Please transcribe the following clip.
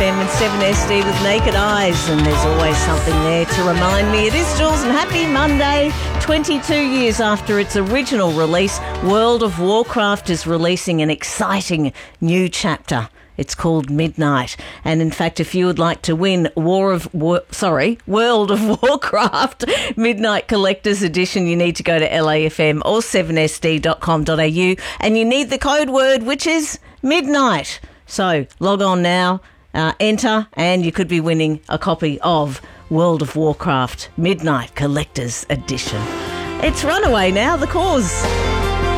FM and 7SD with Naked Eyes, and there's always something there to remind me. It is Jules, and happy Monday. 22 years after its original release, World of Warcraft is releasing an exciting new chapter. It's called Midnight. And in fact, if you would like to win World of Warcraft Midnight Collector's Edition, you need to go to LAFM or 7sd.com.au, and you need the code word, which is Midnight. So log on now, enter, and you could be winning a copy of World of Warcraft Midnight Collector's Edition. It's Runaway now, The Cause.